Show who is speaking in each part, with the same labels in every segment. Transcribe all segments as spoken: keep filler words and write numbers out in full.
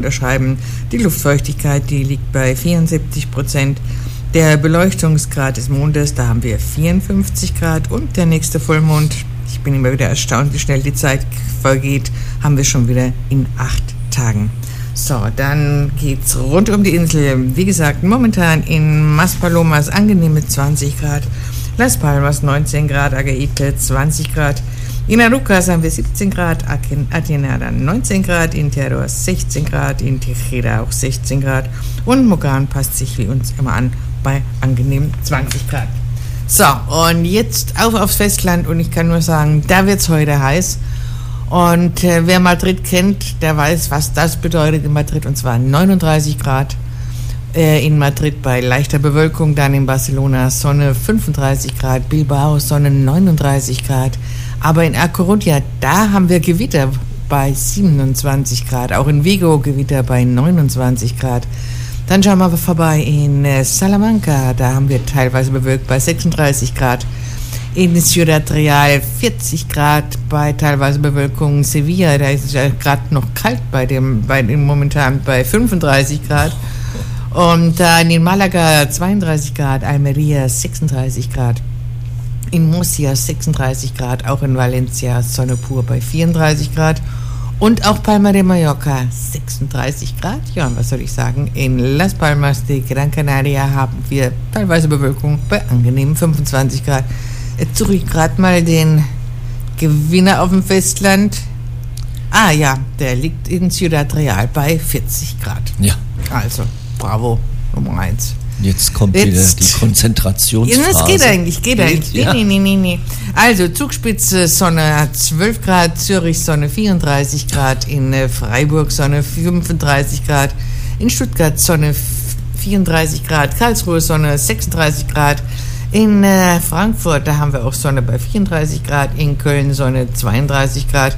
Speaker 1: unterschreiben. Die Luftfeuchtigkeit, die liegt bei vierundsiebzig Prozent. Der Beleuchtungsgrad des Mondes, da haben wir vierundfünfzig Grad. Und der nächste Vollmond, ich bin immer wieder erstaunt, wie schnell die Zeit vergeht, haben wir schon wieder in acht Tagen. So, dann geht's rund um die Insel. Wie gesagt, momentan in Maspalomas angenehme zwanzig Grad, Las Palmas neunzehn Grad, Agaete zwanzig Grad, in Arucas haben wir siebzehn Grad, Atenada neunzehn Grad, in Teodor sechzehn Grad, in Tejeda auch sechzehn Grad und Mogan passt sich wie uns immer an bei angenehm zwanzig Grad. So, und jetzt auf aufs Festland und ich kann nur sagen, da wird's heute heiß. Und äh, wer Madrid kennt, der weiß, was das bedeutet in Madrid, und zwar neununddreißig Grad äh, in Madrid bei leichter Bewölkung, dann in Barcelona Sonne fünfunddreißig Grad, Bilbao Sonne neununddreißig Grad, aber in A Coruña, da haben wir Gewitter bei siebenundzwanzig Grad, auch in Vigo Gewitter bei neunundzwanzig Grad. Dann schauen wir vorbei in äh, Salamanca, da haben wir teilweise bewölkt bei sechsunddreißig Grad. In Ciudad Real vierzig Grad bei teilweise Bewölkung. Sevilla, da ist es ja gerade noch kalt bei dem, bei dem momentan bei fünfunddreißig Grad. Und dann in Malaga zweiunddreißig Grad, Almería sechsunddreißig Grad. In Murcia sechsunddreißig Grad, auch in Valencia Sonne pur bei vierunddreißig Grad. Und auch Palma de Mallorca sechsunddreißig Grad. Ja, und was soll ich sagen? In Las Palmas de Gran Canaria haben wir teilweise Bewölkung bei angenehmen fünfundzwanzig Grad. Jetzt suche ich gerade mal den Gewinner auf dem Festland. Ah ja, der liegt in Ciudad Real bei vierzig Grad.
Speaker 2: Ja.
Speaker 1: Also, bravo, Nummer eins.
Speaker 2: Jetzt kommt Jetzt, wieder die Konzentrationsphase.
Speaker 1: Ja, das geht eigentlich, geht, geht eigentlich.
Speaker 2: Ja.
Speaker 1: Nee, nee, nee, nee. Also, Zugspitze, Sonne hat zwölf Grad, Zürich Sonne vierunddreißig Grad, in Freiburg Sonne fünfunddreißig Grad, in Stuttgart Sonne vierunddreißig Grad, Karlsruhe Sonne sechsunddreißig Grad, in äh, Frankfurt, da haben wir auch Sonne bei vierunddreißig Grad, in Köln Sonne zweiunddreißig Grad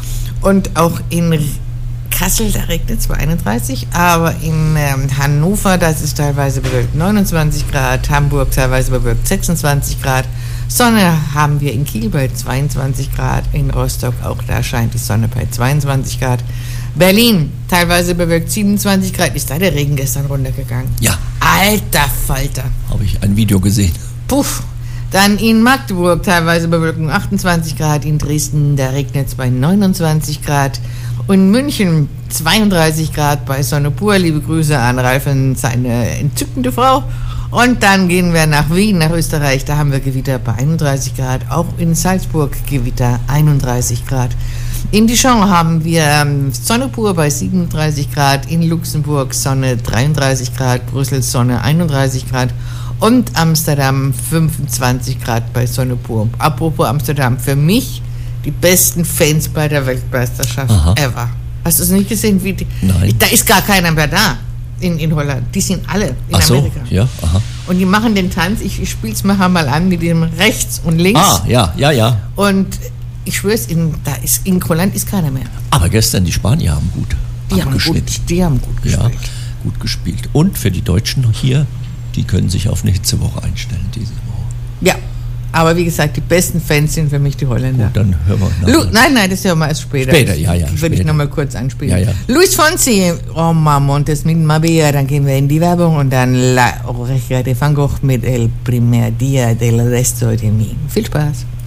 Speaker 1: und auch in Kassel, da regnet es bei einunddreißig, aber in ähm, Hannover, das ist teilweise bewölkt neunundzwanzig Grad, Hamburg teilweise bewölkt sechsundzwanzig Grad, Sonne haben wir in Kiel bei zweiundzwanzig Grad, in Rostock auch, da scheint die Sonne bei zweiundzwanzig Grad, Berlin teilweise bewölkt siebenundzwanzig Grad, ist da der Regen gestern runtergegangen?
Speaker 2: Ja.
Speaker 1: Alter Falter.
Speaker 2: Habe ich ein Video gesehen.
Speaker 1: Puff. Dann in Magdeburg teilweise Bewölkung achtundzwanzig Grad, in Dresden, da regnet es bei neunundzwanzig Grad und in München zweiunddreißig Grad bei Sonne pur. Liebe Grüße an Ralf und seine entzückende Frau. Und dann gehen wir nach Wien, nach Österreich, da haben wir Gewitter bei einunddreißig Grad, auch in Salzburg Gewitter einunddreißig Grad. In Dijon haben wir ähm, Sonne pur bei siebenunddreißig Grad, in Luxemburg Sonne dreiunddreißig Grad, Brüssel Sonne einunddreißig Grad und Amsterdam fünfundzwanzig Grad bei Sonne pur. Apropos Amsterdam, für mich die besten Fans bei der Weltmeisterschaft Aha. ever. Hast du es nicht gesehen? Wie die,
Speaker 2: Nein.
Speaker 1: Da ist gar keiner mehr da in, in Holland. Die sind alle in
Speaker 2: Ach so,
Speaker 1: Amerika.
Speaker 2: Ja, aha.
Speaker 1: Und die machen den Tanz, ich, ich spiele es mal an mit dem rechts und links.
Speaker 2: Ah, ja, ja, ja.
Speaker 1: Und ich schwör's, in, da ist, in Groland ist keiner mehr.
Speaker 2: Aber gestern, die Spanier haben gut
Speaker 1: die haben gut, die haben gut gespielt.
Speaker 2: Ja, gut gespielt. Und für die Deutschen hier, die können sich auf eine Hitzewoche einstellen diese Woche.
Speaker 1: Ja, aber wie gesagt, die besten Fans sind für mich die Holländer.
Speaker 2: Gut, dann hören wir
Speaker 1: Lu- Nein, nein, das hören wir erst später.
Speaker 2: Später, ja, ja.
Speaker 1: Würde ich nochmal kurz anspielen.
Speaker 2: Ja, ja.
Speaker 1: Luis Fonsi, Roma Montes mit Mabea, dann gehen wir in die Werbung und dann La Oreja de Van Gogh mit El Primer Día del Resto de Mí. Viel Spaß.